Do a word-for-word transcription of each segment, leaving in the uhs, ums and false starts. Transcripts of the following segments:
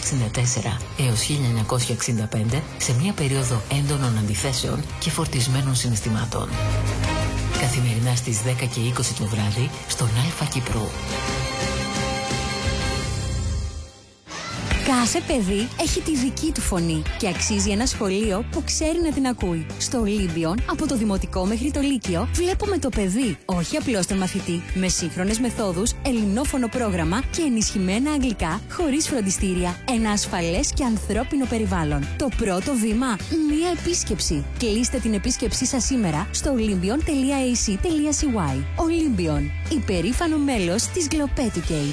εξήντα τέσσερα έως χίλια εννιακόσια εξήντα πέντε, σε μια περίοδο έντονων αντιθέσεων και φορτισμένων συναισθημάτων. Καθημερινά στις δέκα και είκοσι το βράδυ στον Αλφα Κύπρου. Κάθε παιδί έχει τη δική του φωνή και αξίζει ένα σχολείο που ξέρει να την ακούει. Στο Ολύμπιον, από το δημοτικό μέχρι το λύκειο, βλέπουμε το παιδί, όχι απλώς τον μαθητή, με σύγχρονες μεθόδους, ελληνόφωνο πρόγραμμα και ενισχυμένα αγγλικά, χωρίς φροντιστήρια, ένα ασφαλές και ανθρώπινο περιβάλλον. Το πρώτο βήμα, μία επίσκεψη. Κλείστε την επίσκεψή σας σήμερα στο olympion τελεία a c τελεία c y. Olympion, υπερήφανο μέλος της Globeducate.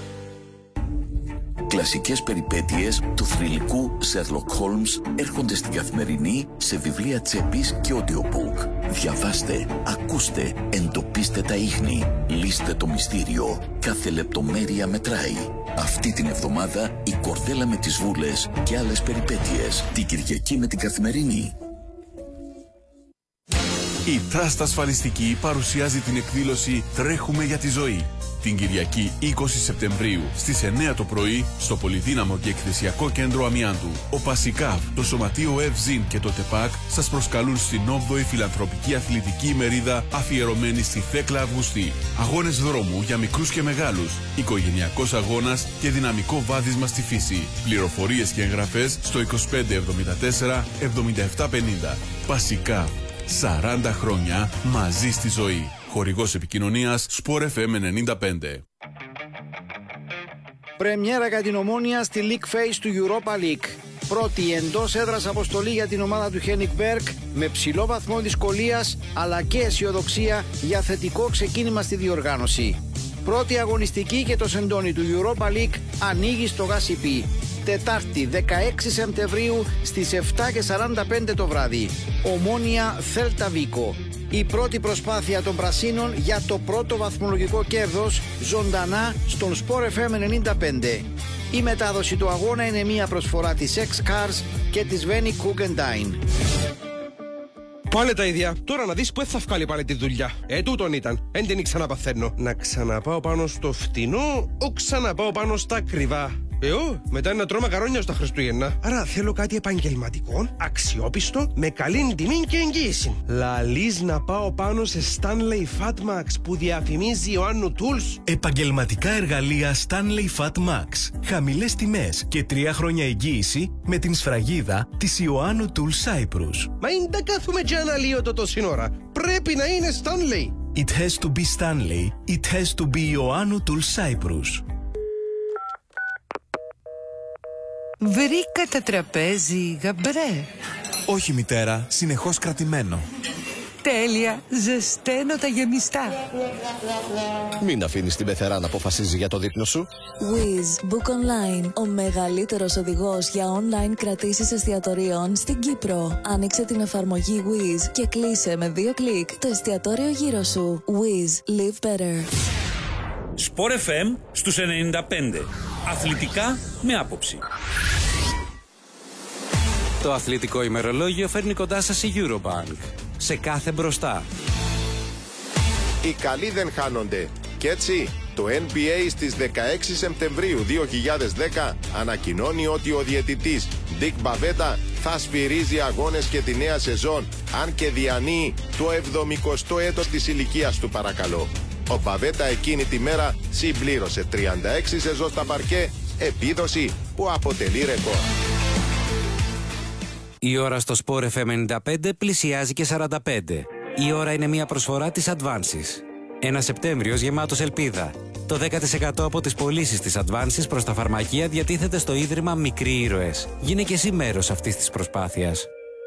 Κλασικές περιπέτειες του θρυλικού Sherlock Holmes έρχονται στην Καθημερινή σε βιβλία τσέπης και audiobook. Διαβάστε, ακούστε, εντοπίστε τα ίχνη, λύστε το μυστήριο. Κάθε λεπτομέρεια μετράει. Αυτή την εβδομάδα η Κορδέλα με τις Βούλες και άλλες περιπέτειες. Την Κυριακή με την Καθημερινή. Η Trust Ασφαλιστική παρουσιάζει την εκδήλωση «Τρέχουμε για τη ζωή». Την Κυριακή είκοσι Σεπτεμβρίου στις εννιά το πρωί στο Πολυδύναμο και Εκθεσιακό Κέντρο Αμιάντου. Ο Πασικάβ, το Σωματείο Ευζίν και το ΤΕΠΑΚ σας προσκαλούν στην όγδοη Φιλανθρωπική Αθλητική ημερίδα αφιερωμένη στη Θέκλα Αυγουστή. Αγώνες δρόμου για μικρούς και μεγάλους, οικογενειακός αγώνας και δυναμικό βάδισμα στη φύση. Πληροφορίες και εγγραφές στο είκοσι πέντε εβδομήντα τέσσερα εβδομήντα επτά πενήντα. Πασικάβ, σαράντα χρόνια μαζί στη ζωή. Χορηγός επικοινωνίας Sport εφ εμ ενενήντα πέντε. Πρεμιέρα για την Ομόνοια στη League Phase του Europa League. Πρώτη εντός έδρας αποστολή για την ομάδα του Χένικ Μπέρκ με ψηλό βαθμό δυσκολίας αλλά και αισιοδοξία για θετικό ξεκίνημα στη διοργάνωση. Πρώτη αγωνιστική και το σεντόνι του Europa League ανοίγει στο Γασιπί. Τετάρτη δεκαέξι Σεπτεμβρίου στις επτά και σαράντα πέντε το βράδυ. Ομόνοια Θέλτα Βίκο. Η πρώτη προσπάθεια των Πρασίνων για το πρώτο βαθμολογικό κέρδος ζωντανά στον Sport εφ εμ ενενήντα πέντε. Η μετάδοση του αγώνα είναι μια προσφορά της X-Cars και της Veni Guggenheim. Πάλι τα ίδια. Τώρα να δεις που θα βγάλει πάλι τη δουλειά. Ε, τούτον ήταν. Εν την ξαναπαθαίνω. Να ξαναπάω πάνω στο φτηνό, ο ξαναπάω πάνω στα ακριβά. Ε, ω, μετά είναι να τρώω μακαρόνια στα Χριστούγεννα. Άρα θέλω κάτι επαγγελματικό, αξιόπιστο, με καλή τιμή και εγγύηση. Λαλείς να πάω πάνω σε Stanley Fatmax που διαφημίζει Ιωάννου Tools. Επαγγελματικά εργαλεία Stanley Fatmax. Χαμηλές τιμές και τρία χρόνια εγγύηση με την σφραγίδα της Ιωάννου Tools Cyprus. Μα είναι τα κάθουμε και αναλύωτο τόση ώρα. Πρέπει να είναι Stanley. It has to be Stanley. It has to be Ιωάννου Tools Cyprus. Βρήκα τραπέζι γαμπρέ. Όχι μητέρα, συνεχώς κρατημένο. Τέλεια, ζεσταίνω τα γεμιστά. Μην αφήνεις την πεθερά να αποφασίζει για το δείπνο σου. Wizz Book Online, ο μεγαλύτερος οδηγός για online κρατήσεις εστιατορίων στην Κύπρο. Άνοιξε την εφαρμογή Wizz και κλείσε με δύο κλικ το εστιατόριο γύρω σου. Wizz, live better. Sport εφ εμ στους ενενήντα πέντε. Αθλητικά με άποψη. Το αθλητικό ημερολόγιο φέρνει κοντά σας η Eurobank. Σε κάθε μπροστά. Οι καλοί δεν χάνονται. Και έτσι, το N B A στις δεκαέξι Σεπτεμβρίου δύο χιλιάδες δέκα ανακοινώνει ότι ο διαιτητής Dick Bavetta θα σφυρίζει αγώνες και τη νέα σεζόν, αν και διανύει το εβδομηκοστό έτος της ηλικίας του, παρακαλώ. Ο Μπαβέτα εκείνη τη μέρα συμπλήρωσε τριάντα έξι σεζόν στα παρκέ, επίδοση που αποτελεί ρεκόρ. Η ώρα στο Sport εφ εμ ενενήντα πέντε πλησιάζει και σαράντα πέντε. Η ώρα είναι μια προσφορά της Advances. Ένα Σεπτέμβριος γεμάτος ελπίδα. Το δέκα τοις εκατό από τις πωλήσεις της Advances προς τα φαρμακεία διατίθεται στο Ίδρυμα Μικροί Ήρωες. Γίνε και εσύ μέρος αυτής της προσπάθειας.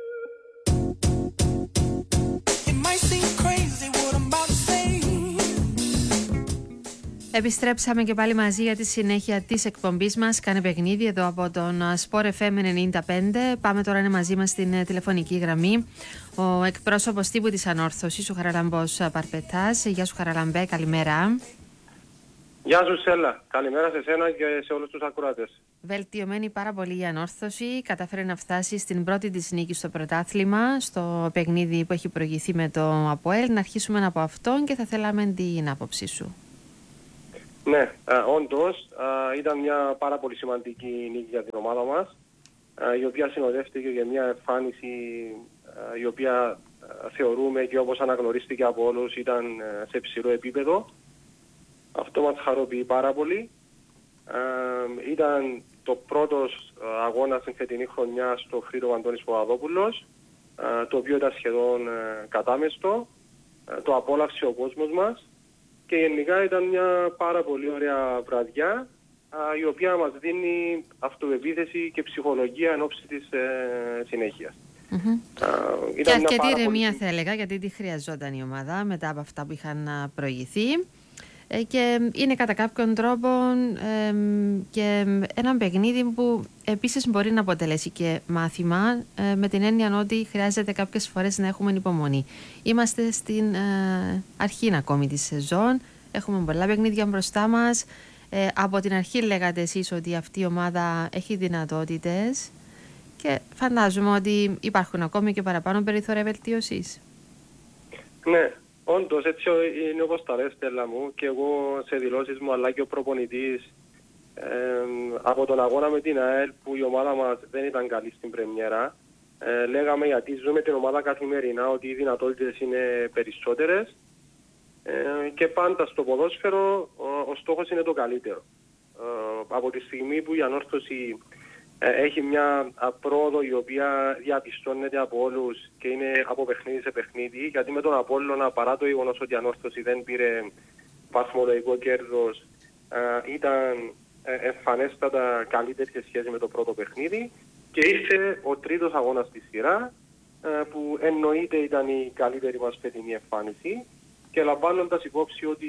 Επιστρέψαμε και πάλι μαζί για τη συνέχεια της εκπομπής μας. Κάνε παιχνίδι εδώ από τον Sport εφ εμ ενενήντα πέντε. Πάμε τώρα, είναι μαζί μας στην τηλεφωνική γραμμή ο εκπρόσωπος τύπου της Ανόρθωσης, ο Χαραλαμπός Παρπετάς. Γεια σου Χαραλαμπέ, καλημέρα. Γεια σου Σέλα, καλημέρα σε σένα και σε όλους τους ακροατές. Βελτιωμένη πάρα πολύ η Ανόρθωση, κατάφερε να φτάσει στην πρώτη της νίκη στο πρωτάθλημα, στο παιχνίδι που έχει προηγηθεί με το ΑΠΟΕΛ. Να αρχίσουμε από αυτόν και θα θέλαμε την άποψή σου. Ναι, ε, όντως ε, ήταν μια πάρα πολύ σημαντική νίκη για την ομάδα μας, ε, η οποία συνοδεύτηκε για μια εμφάνιση ε, η οποία ε, θεωρούμε και όπως αναγνωρίστηκε από όλους ήταν ε, σε ψηλό επίπεδο. Αυτό μας χαροποιεί πάρα πολύ. Ε, ήταν το πρώτος αγώνα στην φετινή χρονιά στο Φρύδο Αντώνης Παπαδόπουλος, ε, το οποίο ήταν σχεδόν ε, κατάμεστο, ε, το απόλαυσε ο κόσμος μας και γενικά ήταν μια πάρα πολύ ωραία βραδιά, ε, η οποία μας δίνει αυτοπεποίθηση και ψυχολογία εν ώψη της ε, συνέχειας. Mm-hmm. Ε, και αρκετή ηρεμία πολύ... θα έλεγα, γιατί τη χρειαζόταν η ομάδα μετά από αυτά που είχαν προηγηθεί. Και είναι κατά κάποιον τρόπο ε, και ένα παιχνίδι που επίσης μπορεί να αποτελέσει και μάθημα, ε, με την έννοια ότι χρειάζεται κάποιες φορές να έχουμε υπομονή. Είμαστε στην ε, αρχή ακόμη της σεζόν, έχουμε πολλά παιχνίδια μπροστά μας. Ε, από την αρχή λέγατε εσείς ότι αυτή η ομάδα έχει δυνατότητες και φαντάζομαι ότι υπάρχουν ακόμη και παραπάνω περιθώρια βελτίωσης. Ναι. Όντως, έτσι είναι όπως τα λες, Στέλλα μου, και εγώ σε δηλώσεις μου αλλά και ο προπονητής ε, από τον αγώνα με την ΑΕΛ που η ομάδα μας δεν ήταν καλή στην πρεμιέρα, ε, λέγαμε γιατί ζούμε την ομάδα καθημερινά ότι οι δυνατότητες είναι περισσότερες ε, και πάντα στο ποδόσφαιρο ο, ο στόχος είναι το καλύτερο. Ε, από τη στιγμή που η ανόρθωση έχει μια πρόοδο η οποία διαπιστώνεται από όλους και είναι από παιχνίδι σε παιχνίδι, γιατί με τον Απόλλωνα, παρά το γεγονός ότι η ανόρθωση δεν πήρε βαθμολογικό κέρδος, ήταν εμφανέστατα καλύτερη σε σχέση με το πρώτο παιχνίδι και ήρθε ο τρίτος αγώνας στη σειρά που εννοείται ήταν η καλύτερη μας φετινή εμφάνιση και λαμβάνοντας υπόψη ότι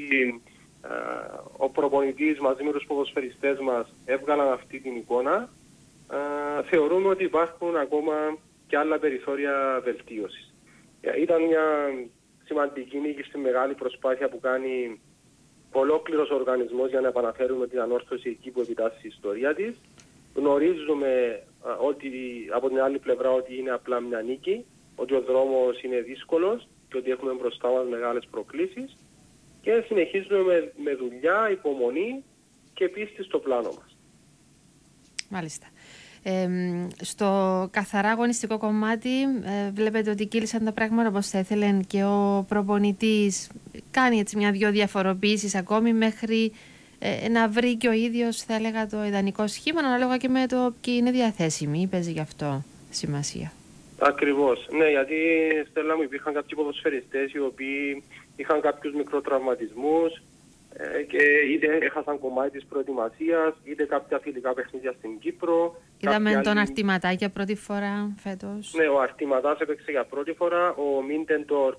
ο προπονητής μαζί με τους ποδοσφαιριστές μας έβγαλαν αυτή την εικόνα, Uh, θεωρούμε ότι υπάρχουν ακόμα και άλλα περιθώρια βελτίωσης. Uh, ήταν μια σημαντική νίκη στη μεγάλη προσπάθεια που κάνει ολόκληρος ο οργανισμός για να επαναφέρουμε την ανόρθωση εκεί που επιτάσσει η ιστορία της. Γνωρίζουμε uh, ότι από την άλλη πλευρά ότι είναι απλά μια νίκη, ότι ο δρόμος είναι δύσκολος και ότι έχουμε μπροστά μας μεγάλες προκλήσεις και συνεχίζουμε με, με δουλειά, υπομονή και πίστη στο πλάνο μας. Μάλιστα. Ε, στο καθαρά αγωνιστικό κομμάτι ε, βλέπετε ότι κύλησαν τα πράγματα όπως θα ήθελε και ο προπονητής κάνει έτσι μια-δυο διαφοροποιήσεις ακόμη μέχρι ε, να βρει και ο ίδιος, θα έλεγα, το ιδανικό σχήμα ανάλογα και με το ποιοι είναι διαθέσιμοι. Παίζει γι' αυτό σημασία. Ακριβώς. Ναι, γιατί, Στέλλα μου, υπήρχαν κάποιοι ποδοσφαιριστές οι οποίοι είχαν κάποιους μικροτραυματισμούς και είτε έχασαν κομμάτι της προετοιμασίας, είτε κάποια φιλικά παιχνίδια στην Κύπρο. Είδαμε τον άλλοι... Αρτηματά για πρώτη φορά φέτος. Ναι, ο Αρτηματάς έπαιξε για πρώτη φορά. Ο Μίντεντορπ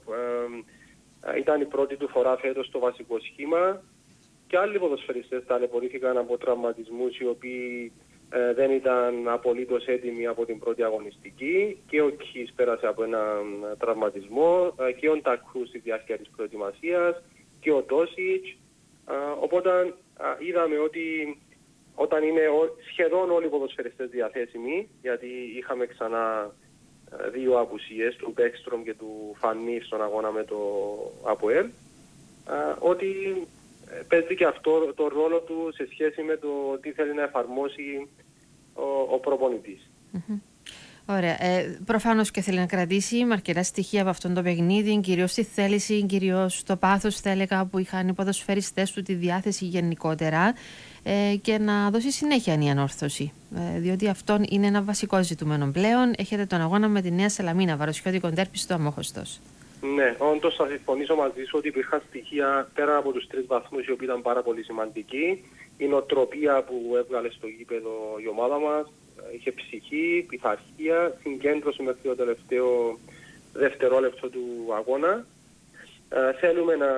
ε, ήταν η πρώτη του φορά φέτος στο βασικό σχήμα. Και άλλοι ποδοσφαιριστές ταλαιπωρήθηκαν από τραυματισμούς οι οποίοι ε, δεν ήταν απολύτως έτοιμοι από την πρώτη αγωνιστική. Και ο Κις πέρασε από έναν τραυματισμό ε, και ο Τακού στη διάρκεια της προετοιμασίας και ο Τόσιτς. Uh, οπότε uh, είδαμε ότι όταν είναι ο, σχεδόν όλοι οι ποδοσφαιριστές διαθέσιμοι, γιατί είχαμε ξανά uh, δύο απουσίες, του Μπέκστρομ και του Φανί στον αγώνα με το ΑΠΟΕΛ, uh, ότι uh, παίζει και αυτό το ρόλο του σε σχέση με το τι θέλει να εφαρμόσει ο, ο προπονητής. Mm-hmm. Ωραία. Ε, προφανώς και θέλει να κρατήσει με αρκετά στοιχεία από αυτόν το παιχνίδι, κυρίως τη θέληση, κυρίως το πάθος, θα έλεγα, που είχαν οι ποδοσφαιριστές του, τη διάθεση γενικότερα, ε, και να δώσει συνέχεια η ανόρθωση. Ε, διότι αυτό είναι ένα βασικό ζητούμενο πλέον. Έχετε τον αγώνα με τη Νέα Σαλαμίνα, βαροσιώτικο ντέρμπι στο Αμόχωστος. Ναι, όντως θα συμφωνήσω μαζί σου ότι υπήρχαν στοιχεία πέρα από τους τρεις βαθμούς οι οποίοι ήταν πάρα πολύ σημαντικοί. Η νοοτροπία που έβγαλε στο γήπεδο η ομάδα μας. Είχε ψυχή, πειθαρχία, συγκέντρωση μέχρι το τελευταίο δευτερόλεπτο του αγώνα. Ε, θέλουμε να,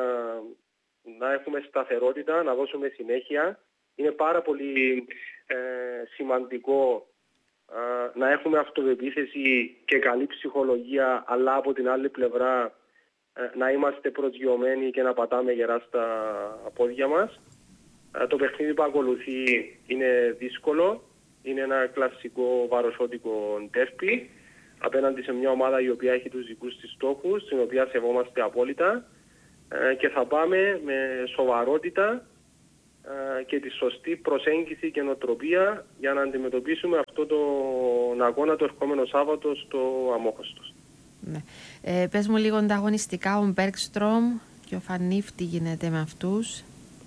να έχουμε σταθερότητα, να δώσουμε συνέχεια. Είναι πάρα πολύ ε, σημαντικό ε, να έχουμε αυτοπεποίθηση και καλή ψυχολογία, αλλά από την άλλη πλευρά ε, να είμαστε προσγειωμένοι και να πατάμε γερά στα πόδια μας. Ε, το παιχνίδι που ακολουθεί είναι δύσκολο. Είναι ένα κλασικό βαροσιώτικο ντέρμπι απέναντι σε μια ομάδα η οποία έχει τους δικούς της στόχους, την οποία σεβόμαστε απόλυτα, ε, και θα πάμε με σοβαρότητα και τη σωστή προσέγγιση και νοοτροπία για να αντιμετωπίσουμε αυτό τον αγώνα το ερχόμενο Σάββατο στο Αμόχωστος. Ναι. Ε, πες μου λίγο τα αγωνιστικά, ο Μπέρκστρομ και ο Φανίφ, τι γίνεται με αυτούς?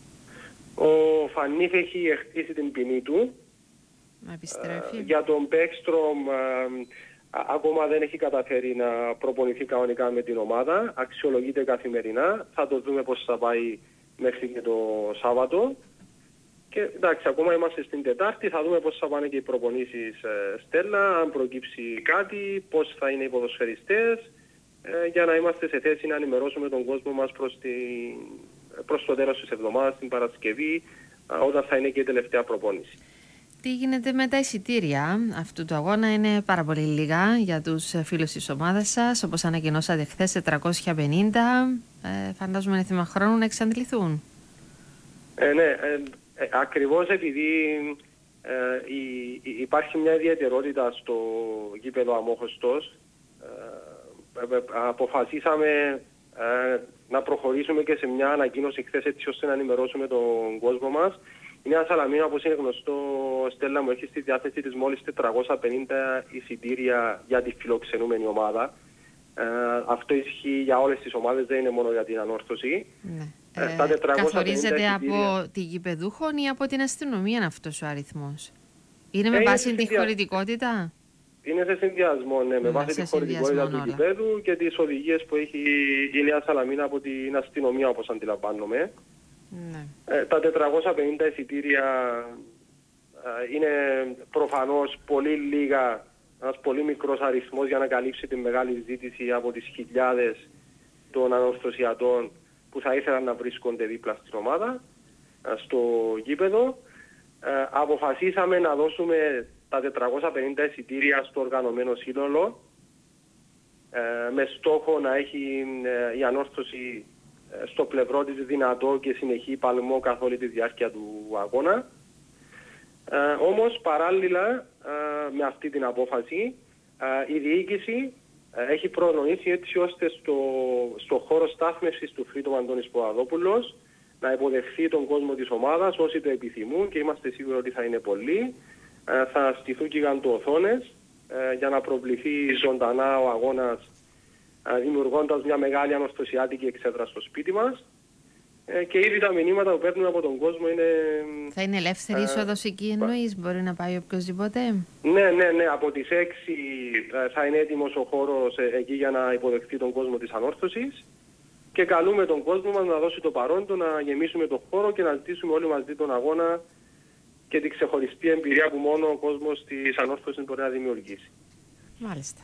Ο Φανίφ έχει εκτίσει την ποινή του. Να επιστρέφει. Ε, για τον Μπέρκστρομ ε, ακόμα δεν έχει καταφέρει να προπονηθεί κανονικά με την ομάδα. Αξιολογείται καθημερινά. Θα το δούμε πώς θα πάει μέχρι και το Σάββατο. Και εντάξει, ακόμα είμαστε στην Τετάρτη, θα δούμε πώς θα πάνε και οι προπονήσεις ε, Στέλλα, αν προκύψει κάτι, πώς θα είναι οι ποδοσφαιριστές, ε, για να είμαστε σε θέση να ενημερώσουμε τον κόσμο μας προς, τη, προς το τέλος της εβδομάδας, την Παρασκευή, ε, όταν θα είναι και η τελευταία προπόνηση. Τι γίνεται με τα εισιτήρια αυτού του αγώνα? Είναι πάρα πολύ λίγα για τους φίλους της ομάδας σας, όπως ανακοινώσατε χθες, τετρακόσια πενήντα. Ε, φαντάζομαι είναι θέμα χρόνου να εξαντληθούν. Ε, ναι, ε, ε, ακριβώς επειδή ε, η, η, υπάρχει μια ιδιαιτερότητα στο γήπεδο Αμόχωστος, ε, ε, αποφασίσαμε ε, να προχωρήσουμε και σε μια ανακοίνωση χθες, έτσι ώστε να ενημερώσουμε τον κόσμο μας. Η Νέα Σαλαμίνα, όπως είναι γνωστό, Στέλλα μου, έχει στη διάθεση της μόλις τετρακόσια πενήντα εισιτήρια για τη φιλοξενούμενη ομάδα. Ε, αυτό ισχύει για όλες τις ομάδες, δεν είναι μόνο για την Ανόρθωση. Ναι. Ε, ε, καθορίζεται από τη γηπεδούχον ή από την αστυνομία αυτός ο αριθμός? Είναι με ε, βάση τη συνδυα... χωρητικότητα? Είναι σε συνδυασμό, ναι, με βάση τη χωρητικότητα του γηπέδου και τις οδηγίες που έχει η Νέα Σαλαμίνα από την αστυνομία, όπως αντιλαμβάνομαι. Ναι. Ε, τα τετρακόσια πενήντα εισιτήρια ε, είναι προφανώς πολύ λίγα, ένας πολύ μικρός αριθμός για να καλύψει τη μεγάλη ζήτηση από τις χιλιάδες των ανορθωσιατών που θα ήθελαν να βρίσκονται δίπλα στην ομάδα, ε, στο γήπεδο. Ε, αποφασίσαμε να δώσουμε τα τετρακόσια πενήντα εισιτήρια στο οργανωμένο σύνολο, ε, με στόχο να έχει ε, η ανόρθωση στο πλευρό της δυνατό και συνεχή παλμό καθ' όλη τη διάρκεια του αγώνα. Ε, όμως παράλληλα ε, με αυτή την απόφαση ε, η διοίκηση ε, έχει προνοήσει έτσι ώστε στο, στο χώρο στάθμευσης του Φρύτου Αντώνης Παπαδόπουλος να υποδεχθεί τον κόσμο της ομάδας όσοι το επιθυμούν, και είμαστε σίγουροι ότι θα είναι πολλοί. Ε, θα στηθούν γιγαντοοθόνες ε, για να προβληθεί ζωντανά ο αγώνας, δημιουργώντας μια μεγάλη ανορθωσιάτικη εξέδρα στο σπίτι μας, ε, και ήδη τα μηνύματα που παίρνουμε από τον κόσμο είναι... Θα είναι ελεύθερη είσοδος εκεί εννοείς, μπορεί να πάει οποιοσδήποτε? Ναι, ναι, ναι, από τις έξι ε, θα είναι έτοιμος ο χώρος ε, εκεί για να υποδεχτεί τον κόσμο της ανόρθωσης, και καλούμε τον κόσμο μας να δώσει το παρόν του, να γεμίσουμε τον χώρο και να ζητήσουμε όλοι μαζί τον αγώνα και την ξεχωριστή εμπειρία που μόνο ο κόσμος της ανόρθωσης μπορεί να δημιουργήσει. Μάλιστα.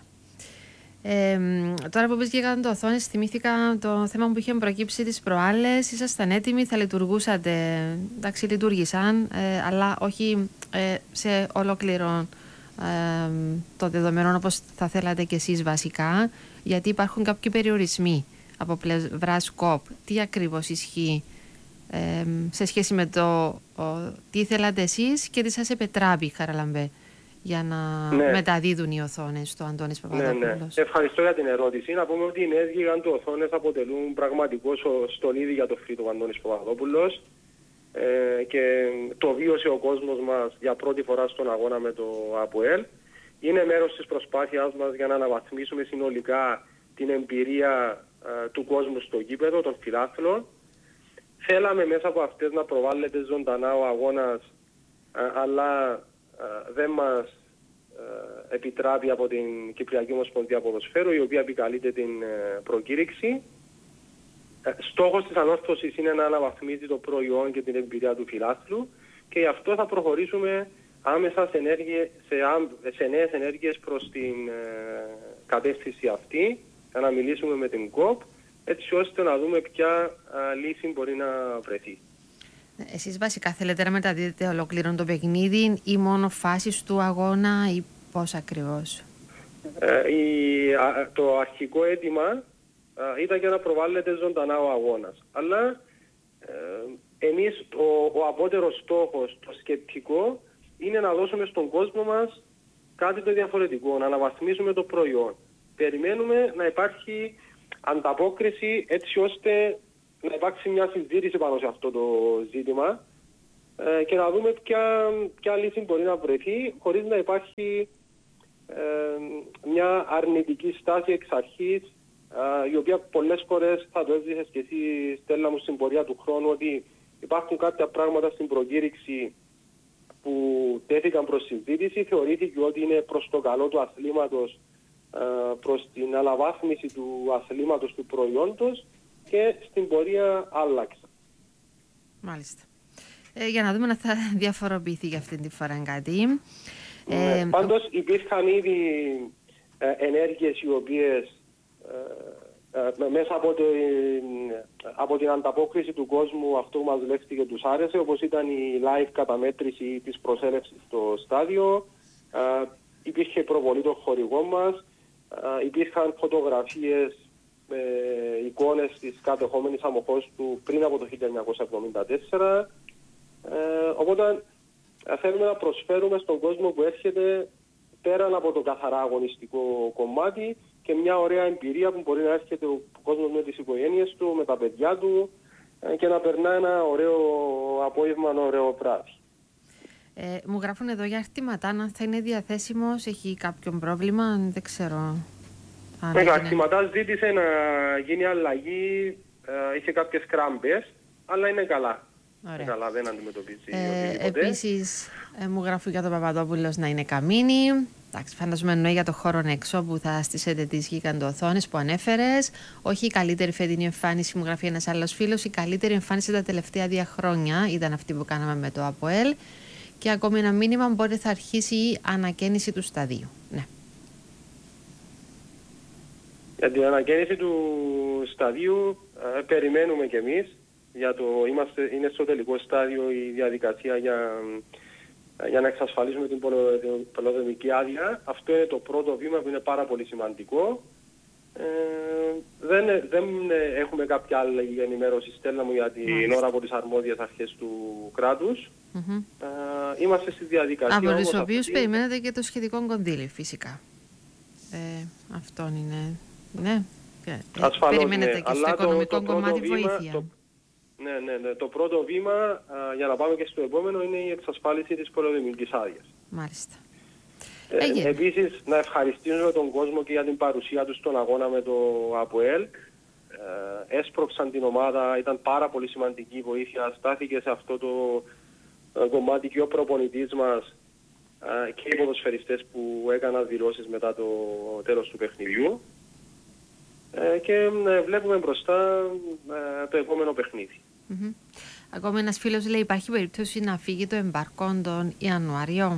Ε, τώρα που πεις γιγαντοοθόνες, θυμήθηκα το θέμα που είχε προκύψει τις προάλλες. Ήσασταν έτοιμοι, θα λειτουργούσατε, εντάξει, λειτουργήσαν, ε, αλλά όχι ε, σε ολόκληρο ε, το δεδομένο όπως θα θέλατε κι εσείς βασικά, γιατί υπάρχουν κάποιοι περιορισμοί από πλευρά ΚΟΠ. Τι ακριβώς ισχύει ε, σε σχέση με το ο, τι θέλατε εσείς και τι σας επετράπει, Χαραλαμπέ, για να ναι. μεταδίδουν οι οθόνες στο Αντώνης Παπαδόπουλος? Ναι, ναι. Ευχαριστώ για την ερώτηση. Να πούμε ότι οι νέες γιγαντοοθόνες αποτελούν πραγματικό στολίδι για το Φρύτο Αντώνης Παπαδόπουλος, ε, και το βίωσε ο κόσμος μας για πρώτη φορά στον αγώνα με το ΑΠΟΕΛ. Είναι μέρος της προσπάθειάς μας για να αναβαθμίσουμε συνολικά την εμπειρία ε, του κόσμου στο γήπεδο, των φιλάθλων. Θέλαμε μέσα από αυτές να προβάλλεται ζωντανά ο αγώνας, ε, αλλά Uh, δεν μας uh, επιτράπει από την Κυπριακή Ομοσπονδία Ποδοσφαίρου, η οποία επικαλείται την uh, προκήρυξη. Uh, στόχος της ανόρθωσης είναι να αναβαθμίζει το προϊόν και την εμπειρία του φιλάθλου, και γι' αυτό θα προχωρήσουμε άμεσα σε, ενέργειες, σε, σε νέες ενέργειες προς την uh, κατεύθυνση αυτή, για να μιλήσουμε με την ΚΟΠ, έτσι ώστε να δούμε ποια uh, λύση μπορεί να βρεθεί. Εσείς βασικά θέλετε να μεταδίδετε ολόκληρο το παιχνίδι ή μόνο φάσεις του αγώνα ή πώς ακριβώς? Ε, η, α, το αρχικό αίτημα α, ήταν για να προβάλλεται ζωντανά ο αγώνας. Αλλά ε, εμείς ο, ο απότερος στόχος, το σκεπτικό, είναι να δώσουμε στον κόσμο μας κάτι το διαφορετικό, να αναβαθμίσουμε το προϊόν. Περιμένουμε να υπάρχει ανταπόκριση έτσι ώστε να υπάρξει μια συζήτηση πάνω σε αυτό το ζήτημα, ε, και να δούμε ποια, ποια λύση μπορεί να βρεθεί χωρίς να υπάρχει ε, μια αρνητική στάση εξ αρχής, ε, η οποία πολλές φορές θα το έζησες και εσύ, Στέλλα μου, στην πορεία του χρόνου, ότι υπάρχουν κάποια πράγματα στην προκήρυξη που τέθηκαν προς συζήτηση, θεωρήθηκε ότι είναι προς το καλό του αθλήματος, προς την αναβάθμιση του αθλήματος, του προϊόντος, και στην πορεία άλλαξα. Μάλιστα. Ε, για να δούμε αν θα διαφοροποιηθεί για αυτή τη φορά κάτι. Ναι, ε, πάντως υπήρχαν ήδη ε, ενέργειες οι οποίες ε, ε, μέσα από την, από την ανταπόκριση του κόσμου, αυτό που μας λέχθηκε τους άρεσε, όπως ήταν η live καταμέτρηση της προσέλευσης στο στάδιο, ε, υπήρχε προβολή των χορηγών μας, ε, υπήρχαν φωτογραφίες με εικόνες της κατεχόμενης Αμοχώστου πριν από το χίλια εννιακόσια εβδομήντα τέσσερα. Ε, οπότε ε, θέλουμε να προσφέρουμε στον κόσμο που έρχεται, πέραν από το καθαρά αγωνιστικό κομμάτι, και μια ωραία εμπειρία που μπορεί να έρχεται ο κόσμος με τις οικογένειες του, με τα παιδιά του, ε, και να περνά ένα ωραίο απόγευμα, ένα ωραίο βράδυ. Ε, μου γράφουν εδώ για αρτήματα, αν θα είναι διαθέσιμος, έχει κάποιον πρόβλημα, δεν ξέρω. Ναι, τα αρτηματά ζήτησε να γίνει αλλαγή, ε, είχε κάποιες κράμπες, αλλά είναι καλά. Ωραία. Είναι καλά, δεν αντιμετωπίζει ε, οτιδήποτε. Επίσης, ε, μου γράφουν για τον Παπαδόπουλος να είναι καμίνι. Εντάξει, φανταζομαι εννοεί για το χώρο έξω που θα στήσετε τις γιγαντοοθόνες που ανέφερες. Όχι η καλύτερη φετινή εμφάνιση, μου γράφει ένας άλλος φίλος. Η καλύτερη εμφάνιση τα τελευταία δύο χρόνια ήταν αυτή που κάναμε με το ΑΠΟΕΛ. Και ακόμη ένα μήνυμα, μπορεί θα αρχίσει η ανακαίνιση του σταδίου. Ναι. Για την ανακαίνιση του σταδίου ε, περιμένουμε κι εμείς. Για το, είμαστε, είναι στο τελικό στάδιο η διαδικασία για, για να εξασφαλίσουμε την πολεοδομική άδεια. Αυτό είναι το πρώτο βήμα που είναι πάρα πολύ σημαντικό. Ε, δεν, δεν έχουμε κάποια άλλη ενημέρωση, Στέλλα μου, για την ώρα από τις αρμόδιες αρχές του κράτους. Mm-hmm. Ε, είμαστε στη διαδικασία. Από τους οποίους αυτή... περιμένετε και το σχετικό κονδύλι, φυσικά. Ε, αυτόν είναι. Ναι. Ασφαλώς, περιμένετε ναι. και στο Αλλά οικονομικό το, το κομμάτι βήμα, βοήθεια. Το, ναι, ναι, ναι. Το πρώτο βήμα, α, για να πάμε και στο επόμενο, είναι η εξασφάλιση της πολεοδομικής άδειας. Μάλιστα. Ε, επίσης, να ευχαριστήσουμε τον κόσμο και για την παρουσία του στον αγώνα με το ΑΠΟΕΛ. Ε, έσπρωξαν την ομάδα, ήταν πάρα πολύ σημαντική βοήθεια, στάθηκε σε αυτό το ε, κομμάτι και ο προπονητής μας ε, και οι ποδοσφαιριστές που έκαναν δηλώσεις μετά το τέλος του παιχνιδιού. Ε, και ε, βλέπουμε μπροστά ε, το επόμενο παιχνίδι. Mm-hmm. Ακόμη ένας φίλος λέει, υπάρχει περίπτωση να φύγει το εμπάρκον τον Ιανουάριο?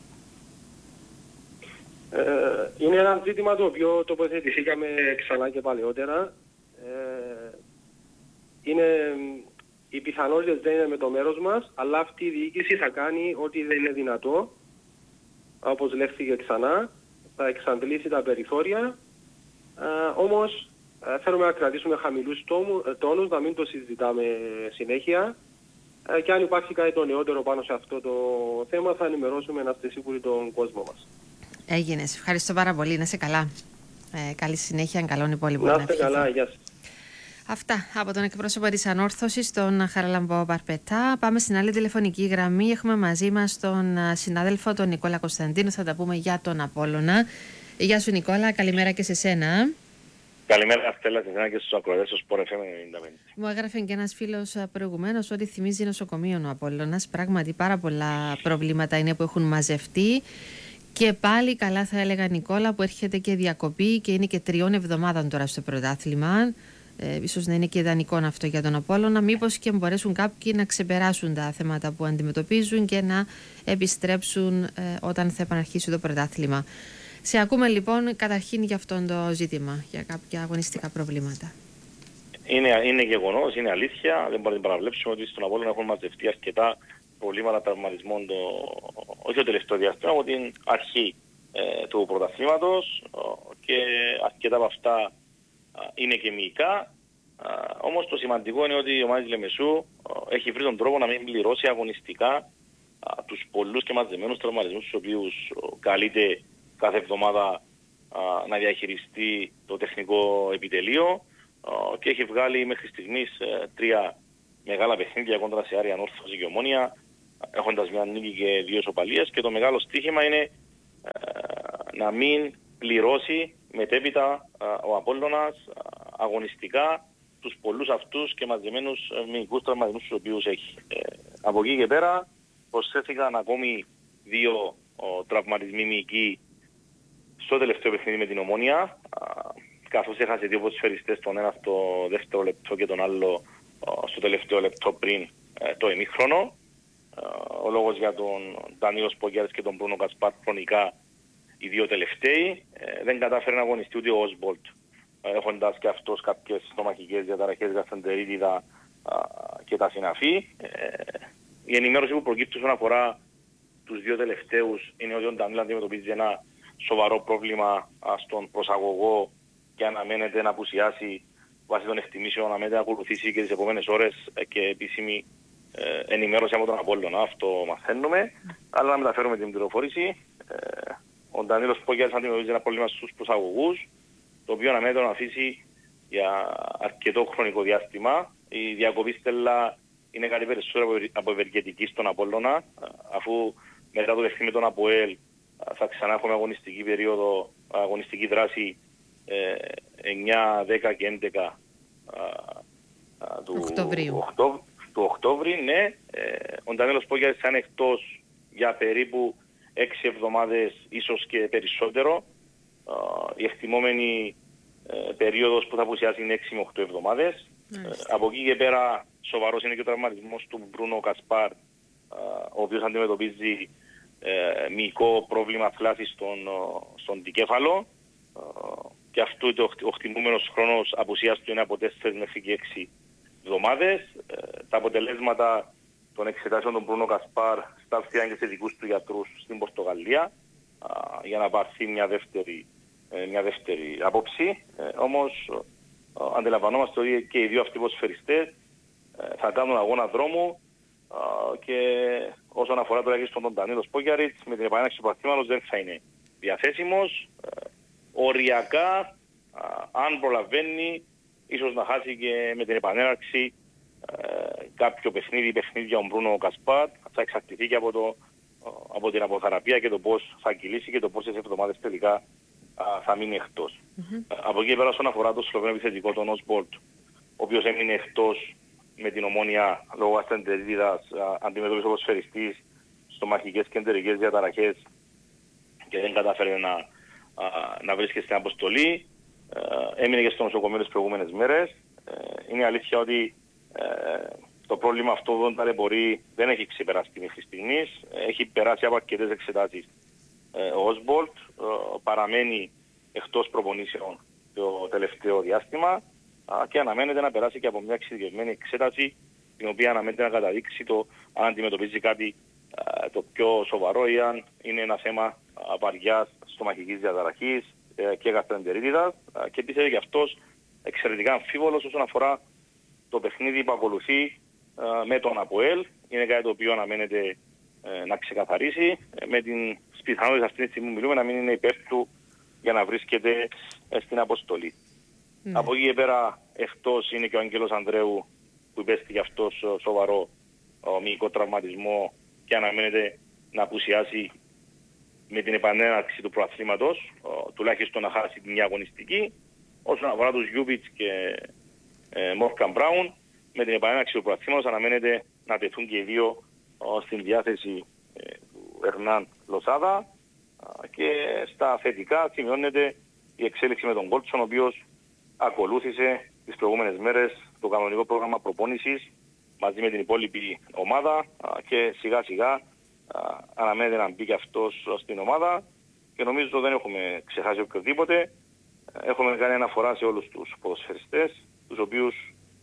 Ε, είναι ένα ζήτημα το οποίο τοποθετηθήκαμε ξανά και παλαιότερα. Ε, είναι, οι πιθανότητες δεν είναι με το μέρος μας, αλλά αυτή η διοίκηση θα κάνει ό,τι δεν είναι δυνατό, όπως λέχθηκε ξανά, θα εξαντλήσει τα περιθώρια. Ε, όμως ε, θέλουμε να κρατήσουμε χαμηλούς τόμου, ε, τόνους, να μην το συζητάμε συνέχεια, ε, και αν υπάρχει κάτι το νεότερο πάνω σε αυτό το θέμα θα ενημερώσουμε, να είστε σίγουροι, τον κόσμο μας. Έγινε. Ευχαριστώ πάρα πολύ. Να είσαι καλά. Ε, καλή συνέχεια. Καλόν υπόλοιπο. Να είστε καλά. Γεια σας. Αυτά από τον εκπρόσωπο της Ανόρθωσης, τον Χαραλαμπό Παρπετά. Πάμε στην άλλη τηλεφωνική γραμμή. Έχουμε μαζί μας τον συνάδελφο, τον Νικόλα Κωνσταντίνο. Θα τα πούμε για τον Απόλλωνα. Γεια σου, Νικόλα. Καλημέρα και σε σένα. Καλημέρα, Στέλλα, σε εσένα και στους ακροατές του Sport εφ εμ ενενήντα πέντε. Μου έγραφε και ένας φίλος προηγουμένως ότι θυμίζει νοσοκομείο ο Απόλλωνας. Πράγματι, πάρα πολλά προβλήματα είναι που έχουν μαζευτεί. Και πάλι καλά θα έλεγα, Νικόλα, που έρχεται και διακοπή και είναι και τριών εβδομάδων τώρα στο πρωτάθλημα. Ε, ίσως να είναι και ιδανικό αυτό για τον Απόλλωνα. Μήπως και μπορέσουν κάποιοι να ξεπεράσουν τα θέματα που αντιμετωπίζουν και να επιστρέψουν ε, όταν θα επαναρχίσει το πρωτάθλημα. Σε ακούμε λοιπόν καταρχήν για αυτό το ζήτημα, για κάποια αγωνιστικά προβλήματα. Είναι, είναι γεγονός, είναι αλήθεια. Δεν μπορούμε να παραβλέψουμε ότι στον Απόλλωνα έχουν μαζευτεί αρκετά προβλήματα τραυματισμών, το, όχι το τελευταίο διάστημα, από την αρχή ε, του πρωταθλήματος, και αρκετά από αυτά ε, είναι και μυϊκά. Ε, όμως το σημαντικό είναι ότι η ομάδα της Λεμεσού ε, έχει βρει τον τρόπο να μην πληρώσει αγωνιστικά ε, τους πολλούς και μαζεμένους τραυματισμούς, τους οποίους ε, καλείται κάθε εβδομάδα ε, να διαχειριστεί το τεχνικό επιτελείο, ε, και έχει βγάλει μέχρι στιγμής ε, τρία μεγάλα παιχνίδια κόντρα σε Άρη, Ανόρθωση και Ομόνια, έχοντας μια νίκη και δύο ισοπαλίες, και το μεγάλο στοίχημα είναι ε, να μην πληρώσει μετέπειτα ε, ο Απόλλωνας ε, αγωνιστικά τους πολλούς αυτούς και μαζεμένους ε, μυϊκούς τραυματισμούς τους οποίους έχει. Ε, από εκεί και πέρα προσθέθηκαν ακόμη δύο ο, τραυματισμοί μυϊκοί στο τελευταίο παιχνίδι με την Ομόνια, καθώς έχασε δύο ποδοσφαιριστές, τον ένα στο δεύτερο λεπτό και τον άλλο στο τελευταίο λεπτό πριν το ημίχρονο. Ο λόγος για τον Ντανίλο Σπογιάρης και τον Μπρούνο Κασπάρ, χρονικά οι δύο τελευταίοι. Δεν κατάφερε να αγωνιστεί ούτε ο Όσμπολτ, έχοντας και αυτός κάποιες στομαχικές διαταραχές, γαστρεντερίτιδα και τα συναφή. Η ενημέρωση που προκύπτει όσον αφορά τους δύο τελευταίους είναι ότι ο Ντανίλο αντιμετωπίζει ένα σοβαρό πρόβλημα στον προσαγωγό και αναμένεται να απουσιάσει βάσει των εκτιμήσεων, αναμένεται να ακολουθήσει και τις επόμενες ώρες και επίσημη ε, ενημέρωση από τον Απόλλωνα. Αυτό μαθαίνουμε. Αλλά να μεταφέρουμε την πληροφόρηση. Ε, ο Ντανίλος Πόγιας αντιμετωπίζει ένα πρόβλημα στους προσαγωγούς, το οποίο αναμένεται να αφήσει για αρκετό χρονικό διάστημα. Η διακοπή στέλα είναι κάτι περισσότερο από ευεργετική στον Απόλλωνα, αφού μετά το παιχνίδι με τον ΑΠΟΕΛ θα ξανά έχουμε αγωνιστική περίοδο, αγωνιστική δράση ε, εννιά, δέκα και έντεκα α, του Οκτωβρίου. Οκτώ, του Οκτώβρη, ναι. Ε, ο Ντανίλος Πόγιας θα είναι εκτός για περίπου έξι εβδομάδες, ίσως και περισσότερο. Α, η εκτιμόμενη ε, περίοδος που θα απουσιάσει είναι έξι με οκτώ εβδομάδες. Ε, από εκεί και πέρα σοβαρός είναι και ο τραυματισμός του Μπρούνο Κασπάρ, α, ο οποίος αντιμετωπίζει Ε, μυϊκό πρόβλημα θλάσσης στον, στον δικέφαλο, ε, και αυτό το, ο χτιμούμενος χρόνος απουσίας του είναι από τέσσερις μέχρι και έξι εβδομάδες. Ε, τα αποτελέσματα των εξετάσεων των Μπρούνο Κασπάρ στάλθηκαν και σε δικούς του γιατρούς στην Πορτογαλία, ε, για να πάρθει μια δεύτερη, ε, μια δεύτερη άποψη. Ε, όμως ε, αντιλαμβανόμαστε ότι και οι δύο αυτοί ποδοσφαιριστές ε, θα κάνουν αγώνα δρόμου, Uh, και όσον αφορά τώρα και στον Ντανίλο Σπόγιαριτς, με την επανέναρξη του πρωταθλήματος δεν θα είναι διαθέσιμος. Uh, οριακά, uh, αν προλαβαίνει, ίσως να χάσει και με την επανέναρξη uh, κάποιο παιχνίδι, παιχνίδι για τον Μπρούνο Κασπάρ. Θα εξαρτηθεί και από, το, uh, από την αποθεραπεία και το πώς θα κυλήσει και το πόσες εβδομάδες τελικά uh, θα μείνει εκτός. Mm-hmm. Uh, από εκεί πέρα, όσον αφορά το Σλοβαίνο επιθετικό, τον Όσμπολτ, ο οποίος έμεινε εκτός με την Ομόνια λόγω ασθεντερίτιδας, αντιμετώπισε ο ποδοσφαιριστής στομαχικές και εντερικές διαταραχές και δεν κατάφερε να, α, να βρίσκεται στην αποστολή. Ε, έμεινε και στο νοσοκομείο τις προηγούμενες μέρες. Ε, είναι αλήθεια ότι ε, το πρόβλημα αυτό δεν ταλαιπωρεί, δεν έχει ξεπεράσει μέχρι στιγμής. Έχει περάσει από αρκετές εξετάσεις ε, ο Όσμπολτ, ε, παραμένει εκτός προπονήσεων το τελευταίο διάστημα και αναμένεται να περάσει και από μια εξειδικευμένη εξέταση, την οποία αναμένεται να καταδείξει το αν αντιμετωπίζει κάτι α, το πιο σοβαρό ή αν είναι ένα θέμα βαριάς στομαχικής διαταραχής ε, και γαστρεντερίτιδας, και επίσης και αυτός εξαιρετικά αμφίβολος όσον αφορά το παιχνίδι που ακολουθεί α, με τον ΑΠΟΕΛ. Είναι κάτι το οποίο αναμένεται ε, να ξεκαθαρίσει, ε, με την πιθανότητα αυτή τη στιγμή που μιλούμε να μην είναι υπέρ του για να βρίσκεται ε, στην αποστολή. Mm. Από εκεί και πέρα εκτός είναι και ο Άγγελος Ανδρέου, που υπέστη για αυτός σοβαρό μυϊκό τραυματισμό και αναμένεται να απουσιάσει με την επανέναρξη του προαθλήματος, τουλάχιστον να χάσει μια αγωνιστική. Όσον αφορά τους Γιούβιτς και ε, Μόρκαν Μπράουν, με την επανέναρξη του προαθλήματος αναμένεται να τεθούν και οι δύο ο, στην διάθεση ε, του Ερνάν Λοσάδα, και στα θετικά σημειώνεται η εξέλιξη με τον Κόλτσον, ο οποίος ακολούθησε τις προηγούμενες μέρες το κανονικό πρόγραμμα προπόνησης μαζί με την υπόλοιπη ομάδα, και σιγά σιγά αναμένεται να μπει και αυτός στην ομάδα, και νομίζω δεν έχουμε ξεχάσει οποιοδήποτε. Έχουμε κάνει αναφορά σε όλους τους ποδοσφαιριστές, τους οποίους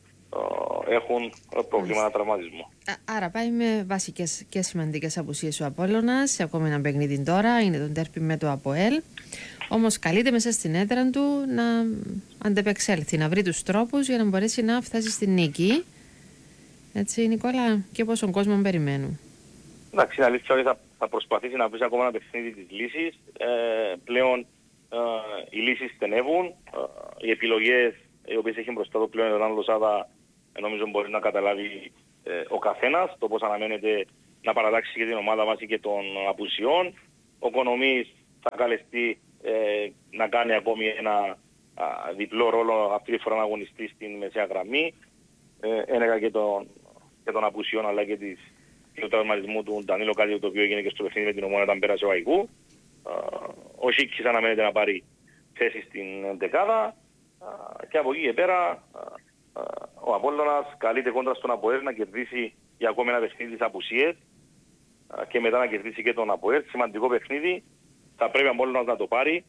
έχουν προβλήματα τραυματισμού. Άρα πάει με βασικές και σημαντικές απουσίες ο Απόλλωνας σε ακόμα ένα παιχνίδι τώρα, είναι το ντέρπι με το ΑΠΟΕΛ. Όμως καλείται μέσα στην έδρα του να αντεπεξέλθει, να βρει τους τρόπους για να μπορέσει να φτάσει στη νίκη. Έτσι, Νικόλα, και πόσον κόσμο περιμένουν. Εντάξει, είναι αλήθεια ότι θα, θα προσπαθήσει να βρει ακόμα ένα παιχνίδι της λύσης. Ε, πλέον ε, οι λύσεις στενεύουν. Ε, οι επιλογές οι οποίες έχει μπροστά του πλέον ο Ραν Λοσάδα, νομίζω μπορεί να καταλάβει ε, ο καθένας το πώς αναμένεται να παρατάξει και την ομάδα βάσει και των απουσιών. Ο Κονομής θα καλεστεί ε, να κάνει ακόμη ένα α, διπλό ρόλο, αυτή τη φορά να αγωνιστεί στην μεσαία γραμμή. Ε, ένεγα και των, και των απουσιών αλλά και, της, και του τραυματισμού του Ντανίλο, κάτι το οποίο έγινε και στο παιχνίδι με την Ομόνοια όταν πέρασε ο Αϊκού. Ο Σίκης αναμένεται να πάρει θέση στην δεκάδα και από εκεί και πέρα ο Απόλλωνας καλείται κόντρα στον ΑΠΟΕΛ να κερδίσει για ακόμη ένα παιχνίδι της απουσίες και μετά να κερδίσει και τον ΑΠΟΕΛ. Σημαντικό παιχνίδι, θα πρέπει ο Απόλλωνας να το πάρει,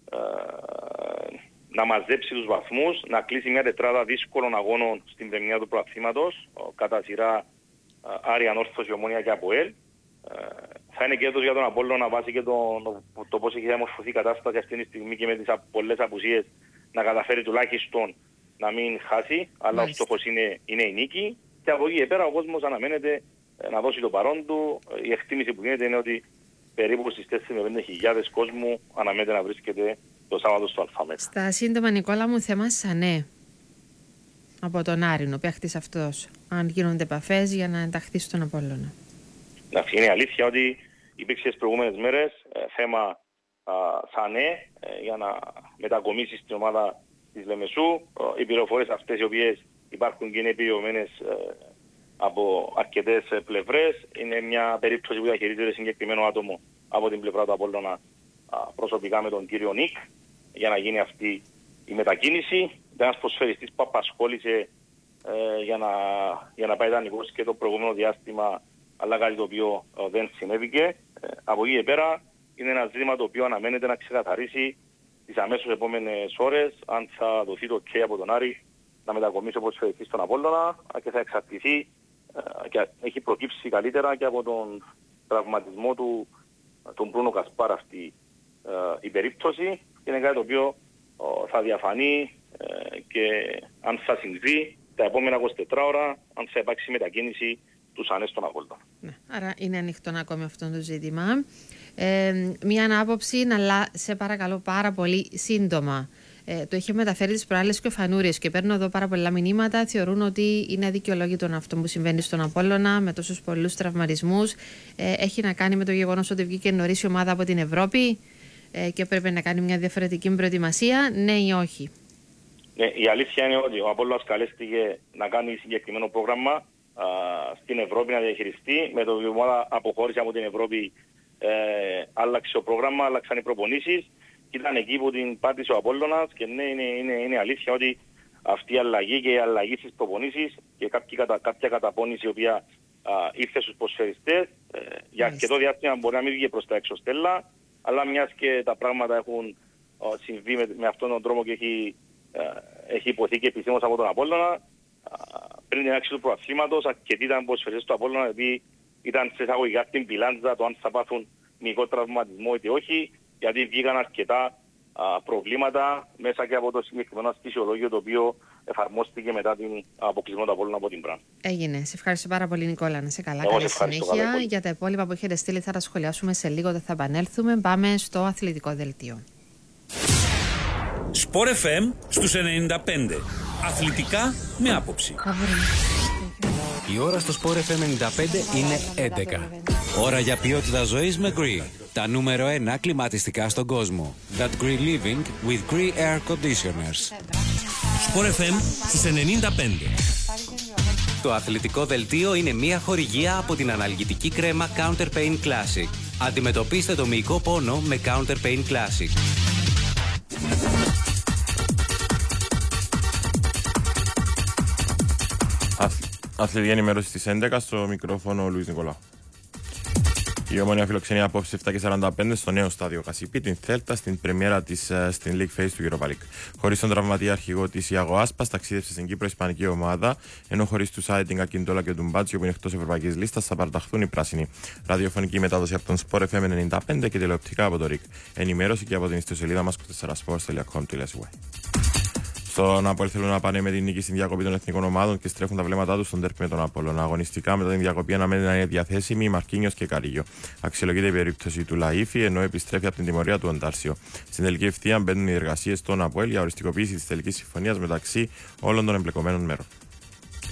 να μαζέψει τους βαθμούς, να κλείσει μια τετράδα δύσκολων αγώνων στην πρεμιά του προαθήματος, κατά σειρά Άρη, Ανόρθωση, Ομόνοια και ΑΠΟΕΛ. Θα είναι κέρδος για τον Απόλλωνα βάσει και το, το, το πώς έχει διαμορφωθεί η κατάσταση αυτή τη στιγμή και με τις πολλές απουσίες να καταφέρει τουλάχιστον να μην χάσει, αλλά Μάλιστα. ο στόχος είναι, είναι η νίκη και από εκεί και πέρα ο κόσμος αναμένεται να δώσει το παρόν του. Η εκτίμηση που γίνεται είναι ότι περίπου στις τέσσερις με πέντε χιλιάδες κόσμου αναμένεται να βρίσκεται το Σάββατο στο Αλφαμέτα. Στα σύντομα, Νικόλα μου, θέμα Σανέ από τον Άρη, ο παίχτης αυτός, αν γίνονται επαφές για να ενταχθεί στον Απόλλωνα. Εντάξει, είναι αλήθεια ότι υπήρξε τις προηγούμενες μέρες ε, θέμα α, Σανέ ε, για να μετακομίσει στην ομάδα της Λεμεσού. Ε, οι πληροφορίες αυτές οι οποίες υπάρχουν και είναι επιβεβαιωμένες ε, από αρκετές ε, πλευρές. Είναι μια περίπτωση που διαχειρίζεται συγκεκριμένο άτομο από την πλευρά του Απόλλωνα προσωπικά με τον κύριο Νίκ για να γίνει αυτή η μετακίνηση. Ένας προσφαιριστής που απασχόλησε ε, για, να, για να πάει δανεικός και το προηγούμενο διάστημα, αλλά κάτι το οποίο ε, δεν συνέβηκε. Ε, από εκεί και πέρα είναι ένα ζήτημα το οποίο αναμένεται να ξεκαθαρίσει τις αμέσως επόμενες ώρες, αν θα δοθεί το OK από τον Άρη να μετακομίσει ο προσφαιριστής στον Απόλλωνα και θα εξαρτηθεί ε, και έχει προκύψει καλύτερα και από τον τραυματισμό του τον Μπρούνο Κασπάρ αυτή ε, η περίπτωση. Είναι κάτι το οποίο ε, θα διαφανεί ε, και αν θα συμβεί τα επόμενα είκοσι τέσσερις ώρα, αν θα υπάρξει μετακίνηση του Σανέ στον Απόλλωνα. Ναι, άρα είναι ανοιχτό ακόμη αυτό το ζήτημα. Ε, μία άποψη, αλλά σε παρακαλώ πάρα πολύ σύντομα. Ε, το είχε μεταφέρει τις προάλλες και ο Φανούρης και παίρνω εδώ πάρα πολλά μηνύματα. Θεωρούν ότι είναι αδικαιολόγητο αυτό που συμβαίνει στον Απόλλωνα με τόσους πολλούς τραυματισμούς. Ε, έχει να κάνει με το γεγονός ότι βγήκε νωρίς η ομάδα από την Ευρώπη ε, και πρέπει να κάνει μια διαφορετική προετοιμασία. Ναι ή όχι? Ναι, η αλήθεια είναι ότι ο Απόλλωνας καλέστηκε να κάνει συγκεκριμένο πρόγραμμα α, στην Ευρώπη να διαχειριστεί. Με το ότι η ομάδα αποχώρησε από την Ευρώπη, ε, άλλαξε το πρόγραμμα, άλλαξαν οι προπονήσεις. Ήταν εκεί που την πάτησε ο Απόλλωνας και ναι, είναι, είναι, είναι αλήθεια ότι αυτή η αλλαγή και η αλλαγή στις προπονήσεις και κάποια, κατα, κάποια καταπώνηση η οποία α, ήρθε στους προσφαιριστές ε, για αρκετό διάστημα μπορεί να μην βγει προς τα έξω στέλα, αλλά μιας και τα πράγματα έχουν α, συμβεί με, με αυτόν τον τρόπο και έχει, α, έχει υποθεί και επισήμως από τον Απόλλωνα, α, πριν την άξιση του προαθλήματος αρκετοί ήταν προσφαιριστές του Απόλλωνα επειδή ήταν σε εισαγωγικά την πιλάντζα το αν θα πάθουν μικρό τραυματισμό είτε όχι, γιατί βγήκαν αρκετά α, προβλήματα μέσα και από το συγκεκριμένο φυσιολόγιο το οποίο εφαρμόστηκε μετά την αποκλεισμό του Απόλλωνα από την Μπραν. Έγινε. Σε ευχαριστώ πάρα πολύ, Νικόλα. Να σε καλά. Καλή συνέχεια. Καλά, για τα υπόλοιπα που έχετε στείλει θα τα σχολιάσουμε σε λίγο, δεν θα επανέλθουμε. Πάμε στο αθλητικό δελτίο. Σπορ εφ εμ στους ενενήντα πέντε. Αθλητικά με άποψη. Η ώρα στο Sport εφ εμ ενενήντα πέντε είναι έντεκα. Ώρα για ποιότητα ζωής με Gree. Τα νούμερο ένα κλιματιστικά στον κόσμο. That Gree Living with Gree Air Conditioners. Sport εφ εμ στους ενενήντα πέντε. Το αθλητικό δελτίο είναι μια χορηγία από την αναλγητική κρέμα Counter Pain Classic. Αντιμετωπίστε το μυϊκό πόνο με Counter Pain Classic. Αθλητική ενημέρωση στις έντεκα, στο μικρόφωνο ο Λουίς Νικολάου. Η Ομόνοια φιλοξενεί απόψε επτά και σαράντα πέντε στο νέο στάδιο Κασιπί την Θέλτα στην πρεμιέρα της στην League Phase του Europa League. Χωρίς τον τραυματία αρχηγό της Ιάγο Άσπας, ταξίδευσε στην Κύπρο ισπανική ομάδα, ενώ χωρίς τους Άιτιν Ακιντόλα και τον Μπάτσιο που είναι εκτός ευρωπαϊκής λίστας θα παραταχθούν οι πράσινοι. Ραδιοφωνική μετάδοση από τον Sport εφ εμ ενενήντα πέντε και τηλεοπτικά από το ΡΙΚ. Ενημέρωση και από την ιστοσελίδα μας κοσμοτέσσερα σπορτς τελεία κομ τελεία ες γουάι. Στον Απόλλη θέλουν να πάνε με την νίκη στην διακοπή των εθνικών ομάδων και στρέφουν τα βλέμματά του στον τέρπι με τον Απόλλωνα. Αγωνιστικά μετά την διακοπή αναμένεται να είναι διαθέσιμοι Μαρκίνιος και Καρίγιο. Αξιολογείται η περίπτωση του Λαΐφη ενώ επιστρέφει από την τιμωρία του Οντάρσιο. Στην τελική ευθεία μπαίνουν οι εργασίες των Απόλλη για οριστικοποίηση της τελικής συμφωνίας μεταξύ όλων των εμπλεκομένων μέρων.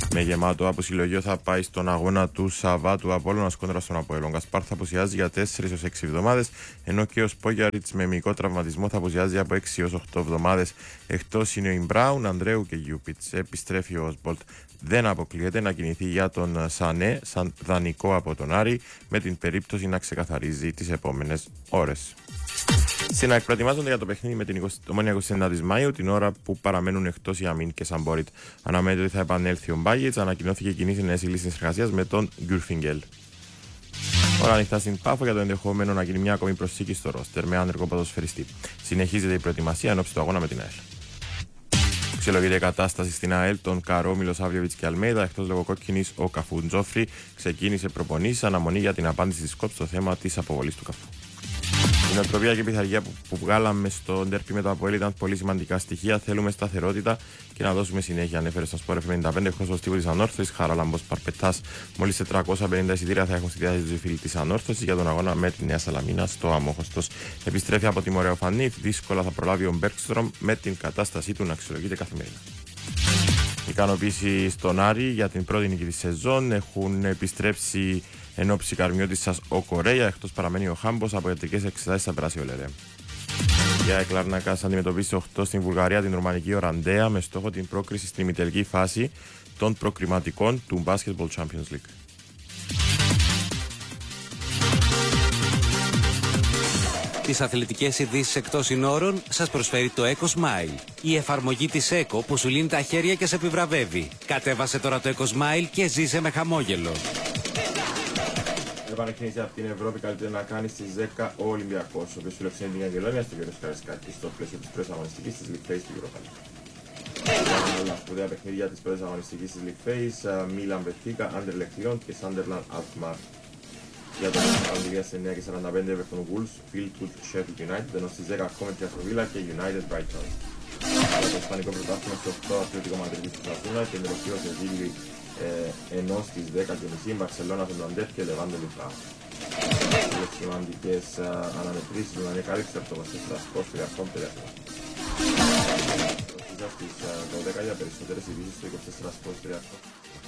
Με γεμάτο αποσυλλογείο θα πάει στον αγώνα του Σαββάτου Απόλλωνας κόντρα στον Αποέλ. Ο Γκασπάρ θα απουσιάζει για τέσσερις έως έξι εβδομάδες, ενώ και ο Σπόγιαριτς με μυϊκό τραυματισμό θα απουσιάζει από έξι έως οκτώ εβδομάδες. Εκτός είναι ο Ιμπράουν, Ανδρέου και Γιούπιτς. Επιστρέφει ο Οσμπολτ. Δεν αποκλείεται να κινηθεί για τον Σανέ σαν δανεικό από τον Άρη, με την περίπτωση να ξεκαθαρίζει τις επόμενες ώρες. Στην προετοιμάζονται για το παιχνίδι με την Ομόνοια είκοσι εννέα Μαΐου, την ώρα που παραμένουν εκτός η Αμίν και Σαμπόριτ. Αναμένεται ότι θα επανέλθει ο Μπάγιτς, ανακοινώθηκε κοινή συνένεση λύσης συνεργασίας με τον Γκουρφίγγελ. Όλα ανοιχτά στην Πάφο για το ενδεχόμενο να γίνει μια ακόμη προσθήκη στο ρόστερ με άνεργο ποδοσφαιριστή. Συνεχίζεται η προετοιμασία ενόψει του αγώνα με την ΑΕΛ. Αξιολογείται η κατάσταση στην ΑΕΛ των Καρό, Μιλοσάβλεβιτς και Αλμέιδα. Εκτός λόγω κόκκινης, ο Καφού Τζόφρι ξεκίνησε προπονήσεις, αναμονή για την απάντηση της ΚΟΠ στο θέμα της αποβολής του Καφού. Η νοοτροπία και η πειθαρχία που, που βγάλαμε στο ντέρπι με το Αποέλ ήταν πολύ σημαντικά στοιχεία. Θέλουμε σταθερότητα και να δώσουμε συνέχεια, ανέφερε στον Σπορ εφ εμ ενενήντα πέντε εκπρόσωπος τύπου της Ανόρθωσης, Χαράλαμπος Παρπετάς. Μόλις τετρακόσια πενήντα εισιτήρια θα έχουν στη διάθεση του φίλοι της Ανόρθωσης για τον αγώνα με τη Νέα Σαλαμίνα στο Αμόχωστος. Επιστρέφει από τη Μορεοφανή, δύσκολα θα προλάβει ο Μπέρκστρομ με την κατάστασή του να αξιολογείται καθημερινά. Ικανοποίηση στον Άρη για την πρώτη νίκη της σεζόν. Έχουν επιστρέψει εν ώψη Καρμιώτης σας ο Κορέια, εκτός παραμένει ο Χάμπος, από ιατρικές εξετάσεις θα περάσει ο Λερέ. Για Εκλαρνάκας αντιμετωπίσει οκτώ στην Βουλγαρία την ρουμανική Οραντέα με στόχο την πρόκριση στην ημιτελική φάση των προκριματικών του Basketball Champions League. Τις αθλητικές ειδήσεις εκτός συνόρων σας προσφέρει το EcoSmile. Η εφαρμογή της Eco που σου λύνει τα χέρια και σε επιβραβεύει. Κατέβασε τώρα το EcoSmile και ζήσε με χαμόγελο. Επανεκκίνηση από την Ευρώπη καλύτερα να κάνει στις δέκα ο Ολυμπιακός, ο οποίος φιλοξενεί την Αγγελόνια στο Γιώργος Καραϊσκάκη στο πλαίσιο της πρώτης αγωνιστικής της League Phase του Europa League. Όλα σπουδαία παιχνίδια της πρώτης αγωνιστικής της League Phase, Μίλαν Μπενφίκα, Άντερλεχτ Λιόν και Σάντερλαντ Αλκμάρ. Για το παιχνίδι στις εννιά και σαράντα πέντε παίρνουν Wolves, Fieldwood, Sheffield United, ενώ στις δέκα Coventry Aston Villa και United Brighton. Για το Ισπανικό πρωτάθλημα στις οκτώ Ατλέτικο Μαδρίτης του Σασούνα και τελευταίο σε Βίλη, ενώ στις δέκα και μισή Μπαρσελόνα Φενταντέρ και Λεβάντε Λιφράου. Οι σημαντικές αναμετρήσεις του να είναι καλύψει από το είκοσι τέσσερα Sports Τηλεακόμ τηλέφωνο. Προσθήσα στις δώδεκα για περισσότερες ειδήσεις στο είκοσι τέσσερα Sports Τηλεακόμ.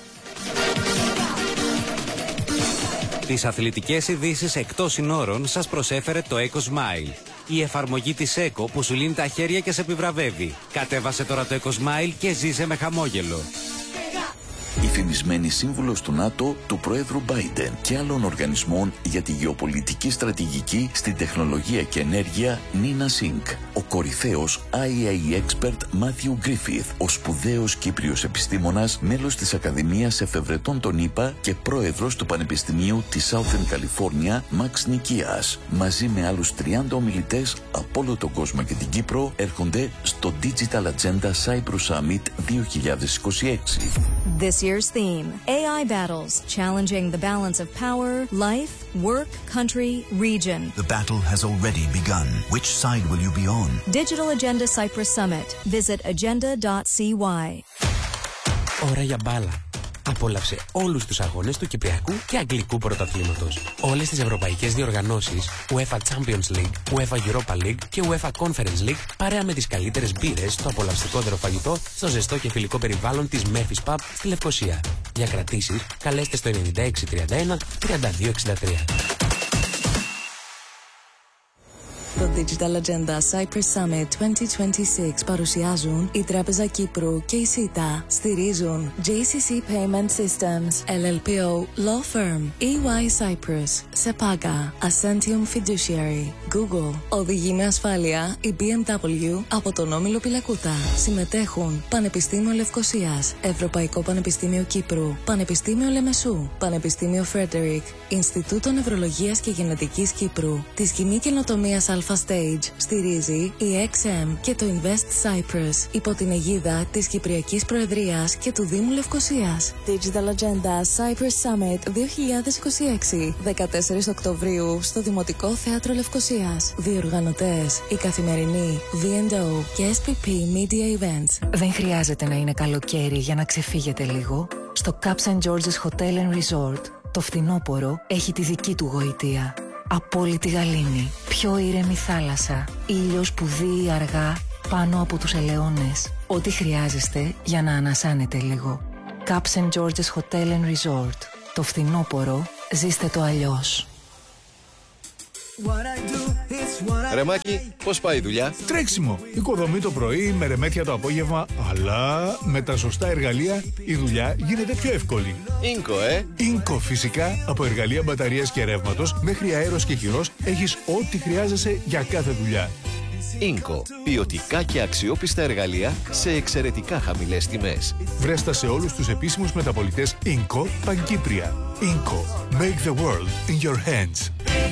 Τις αθλητικές ειδήσεις εκτός συνόρων σας προσέφερε το EcoSmile. Η εφαρμογή της Eco που σου λύνει τα χέρια και σε επιβραβεύει. Κατέβασε τώρα το EcoSmile και ζήσε με χαμόγελο. Η φημισμένη σύμβουλος του ΝΑΤΟ, του Προέδρου Biden και άλλων οργανισμών για τη γεωπολιτική στρατηγική στην τεχνολογία και ενέργεια Νίνα Σινκ. Ο κορυφαίος άι έι expert Matthew Griffith, ο σπουδαίος Κύπριος επιστήμονας, μέλος της Ακαδημίας Εφευρετών των ΗΠΑ και πρόεδρος του Πανεπιστημίου της Southern California, Max Nikias, μαζί με άλλους τριάντα ομιλητές από όλο τον κόσμο και την Κύπρο, έρχονται στο Digital Agenda Cyprus Summit δύο χιλιάδες είκοσι έξι. This year's theme, έι άι battles, challenging the balance of power, life, work, country, region. The battle has already begun. Which side will you be on? Digital Agenda Cyprus Summit. Visit agenda dot c y. Ώρα για μπάλα. Απόλαυσε όλους τους αγώνες του Κυπριακού και Αγγλικού Πρωταθλήματος. Όλες τις ευρωπαϊκές διοργανώσεις, UEFA Champions League, UEFA Europa League και UEFA Conference League, παρέα με τις καλύτερες μπύρες, το απολαυστικότερο φαγητό, στο ζεστό και φιλικό περιβάλλον της Memphis Pub στη Λευκοσία. Για κρατήσεις, καλέστε στο ενενήντα έξι τριάντα ένα τριάντα δύο εξήντα τρία. Το Digital Agenda Cyprus Summit είκοσι είκοσι έξι παρουσιάζουν η Τράπεζα Κύπρου και η ΣΥΤΑ. Στηρίζουν τζέι σι σι Payment Systems, ελ ελ πι ο Law Firm, ι γουάι Cyprus, Sepaga, Ascentium Fiduciary, Google. Οδηγεί με ασφάλεια η μπι εμ ντάμπλιου από τον Όμιλο Πιλακούτα. Συμμετέχουν Πανεπιστήμιο Λευκοσίας, Ευρωπαϊκό Πανεπιστήμιο Κύπρου, Πανεπιστήμιο Λεμεσού, Πανεπιστήμιο Φρέντερικ, Ινστιτούτο Νευρολογίας και Γενετικής Κύπρου, τη Σκηνή Καινοτομίας Alpha Stage. Στηρίζει η εξ εμ και το Invest Cyprus υπό την αιγίδα της Κυπριακής Προεδρίας και του Δήμου Λευκοσίας. Digital Agenda Cyprus Summit δύο χιλιάδες είκοσι έξι, δεκατέσσερις Οκτωβρίου στο Δημοτικό Θέατρο Λευκοσίας. Διοργανωτές η Καθημερινή, βι εντ ο και ες πι πι Media Events. Δεν χρειάζεται να είναι καλοκαίρι για να ξεφύγετε λίγο. Στο Caps and George's Hotel and Resort το φθινόπωρο έχει τη δική του γοητεία. Απόλυτη γαλήνη, πιο ήρεμη θάλασσα, ήλιος που δύει αργά πάνω από τους ελαιώνες. Ό,τι χρειάζεστε για να ανασάνετε λίγο. Caps and George's Hotel and Resort. Το φθινόπωρο ζήστε το αλλιώς. Ρε Μάκη, πώς πάει η δουλειά? Τρέξιμο. Οικοδομή το πρωί, με ρεμέτια το απόγευμα, αλλά με τα σωστά εργαλεία η δουλειά γίνεται πιο εύκολη. Ίνκο, ε! Ίνκο, φυσικά. Από εργαλεία μπαταρίας και ρεύματος μέχρι αέρος και χειρός έχεις ό,τι χρειάζεσαι για κάθε δουλειά. Ίνκο. Ποιοτικά και αξιόπιστα εργαλεία σε εξαιρετικά χαμηλές τιμές. Βρέστα σε όλους τους επίσημους μεταπωλητές Ίνκο Παγκύπρια. Ίνκο. Make the world in your hands.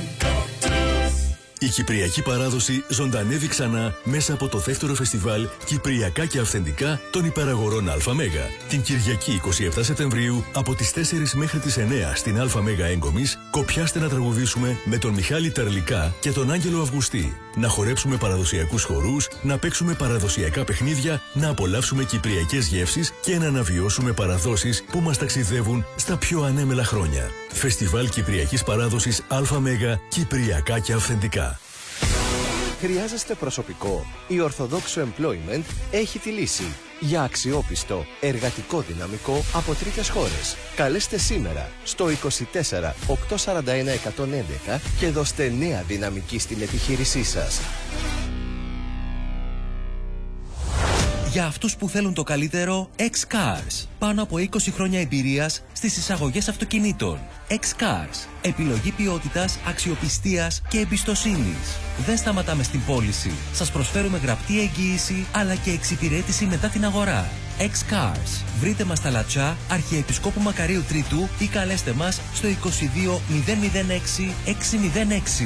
Η κυπριακή παράδοση ζωντανεύει ξανά μέσα από το δεύτερο φεστιβάλ Κυπριακά και Αυθεντικά των Υπεραγορών ΑΜ. Την Κυριακή εικοστή εβδόμη Σεπτεμβρίου από τις τέσσερις μέχρι τις εννέα στην ΑΜ Έγκομης, κοπιάστε να τραγουδήσουμε με τον Μιχάλη Τερλικά και τον Άγγελο Αυγουστή. Να χορέψουμε παραδοσιακούς χορούς, να παίξουμε παραδοσιακά παιχνίδια, να απολαύσουμε κυπριακές γεύσεις και να αναβιώσουμε παραδόσεις που μας ταξιδεύουν στα πιο ανέμελα χρόνια. Φεστιβάλ Κυπριακής Παράδοσης ΑΜ Κυπριακά και Αυθεντικά. Χρειάζεστε προσωπικό? Η Ορθοδόξο Employment έχει τη λύση. Για αξιόπιστο, εργατικό δυναμικό από τρίτες χώρες. Καλέστε σήμερα στο είκοσι τέσσερα οκτακόσια σαράντα ένα εκατόν έντεκα και δώστε νέα δυναμική στην επιχείρησή σας. Για αυτούς που θέλουν το καλύτερο, X-Cars. Πάνω από είκοσι χρόνια εμπειρίας στις εισαγωγές αυτοκινήτων. X-Cars. Επιλογή ποιότητας, αξιοπιστίας και εμπιστοσύνης. Δεν σταματάμε στην πώληση. Σας προσφέρουμε γραπτή εγγύηση αλλά και εξυπηρέτηση μετά την αγορά. X-Cars. Βρείτε μας στα Λατσά, Αρχιεπισκόπου Μακαρίου Τρίτου ή καλέστε μας στο είκοσι δύο μηδέν μηδέν έξι έξι μηδέν έξι.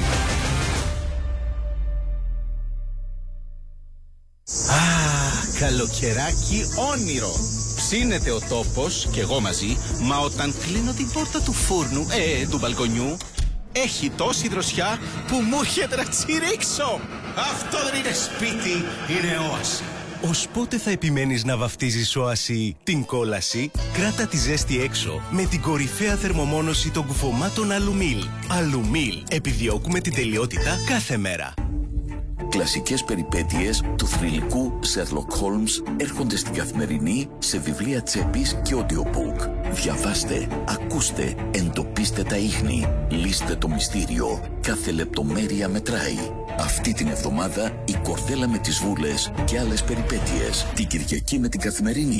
Α, καλοκαιράκι όνειρο. Ψήνεται ο τόπος και εγώ μαζί, μα όταν κλείνω την πόρτα του φούρνου, ε, του μπαλκονιού, έχει τόση δροσιά που μου έρχεται να τσιρίξω. Αυτό δεν είναι σπίτι, είναι όαση. Ως πότε θα επιμένεις να βαφτίζεις όαση την κόλαση? Κράτα τη ζέστη έξω με την κορυφαία θερμομόνωση των κουφωμάτων Αλουμίλ. Αλουμίλ. Επιδιώκουμε την τελειότητα κάθε μέρα. Κλασικές περιπέτειες του θρυλικού Sherlock Holmes έρχονται στην Καθημερινή σε βιβλία τσέπης και audiobook. Διαβάστε, ακούστε, εντοπίστε τα ίχνη, λύστε το μυστήριο. Κάθε λεπτομέρεια μετράει. Αυτή την εβδομάδα η Κορδέλα με τις Βούλες και άλλες περιπέτειες. Την Κυριακή με την Καθημερινή.